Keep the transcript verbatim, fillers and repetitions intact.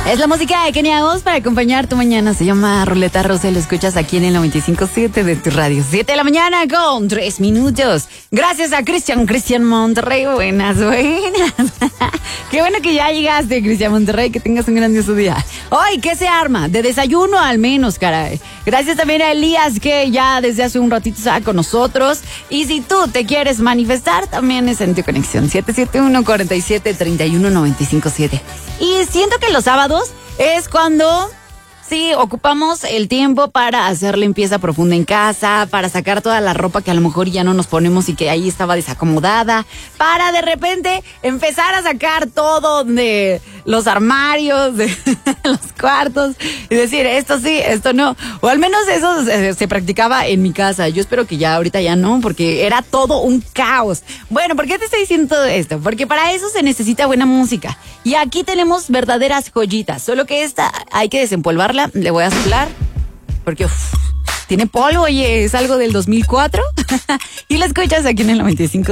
Es la música de Kenia Oz para acompañar tu mañana. Se llama Ruleta Rusa y lo escuchas aquí en el noventa y cinco punto siete de tu radio. siete de la mañana con tres minutos. Gracias a Cristian, Cristian Monterrey. Buenas, buenas. Qué bueno que ya llegaste, Cristian Monterrey. Que tengas un grandioso día. Hoy, ¿qué se arma? De desayuno al menos, caray. Gracias también a Elías, que ya desde hace un ratito está con nosotros. Y si tú te quieres manifestar, también es en tu conexión. siete siete uno, cuatro siete, tres uno, nueve cinco siete. Y siento que los sábados es cuando sí ocupamos el tiempo para hacer limpieza profunda en casa, para sacar toda la ropa que a lo mejor ya no nos ponemos y que ahí estaba desacomodada, para de repente empezar a sacar todo de los armarios, de los cuartos y decir esto sí, esto no. O al menos eso se, se practicaba en mi casa. Yo espero que ya ahorita ya no, porque era todo un caos. Bueno, ¿por qué te estoy diciendo todo esto? Porque para eso se necesita buena música. Y aquí tenemos verdaderas joyitas, solo que esta hay que desempolvarla. Le voy a soplar porque uf, tiene polvo, oye, es algo del dos mil cuatro y la escuchas aquí en el noventa y cinco.